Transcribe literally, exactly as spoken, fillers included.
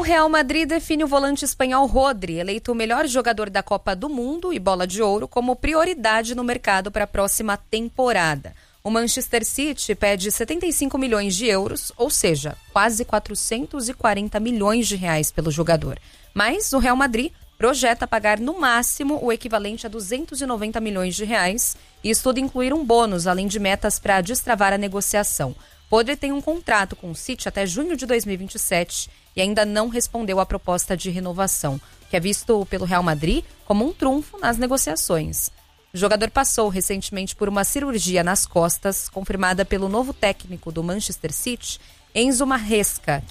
Real Madrid define o volante espanhol Rodri, eleito o melhor jogador da Copa do Mundo e Bola de Ouro, como prioridade no mercado para a próxima temporada. O Manchester City pede setenta e cinco milhões de euros, ou seja, quase quatrocentos e quarenta milhões de reais pelo jogador. Mas o Real Madrid projeta pagar no máximo o equivalente a duzentos e noventa milhões de reais e estuda incluir um bônus, além de metas para destravar a negociação. Rodri tem um contrato com o City até junho de dois mil e vinte e sete e ainda não respondeu à proposta de renovação, que é visto pelo Real Madrid como um trunfo nas negociações. O jogador passou recentemente por uma cirurgia nas costas, confirmada pelo novo técnico do Manchester City, Enzo Maresca,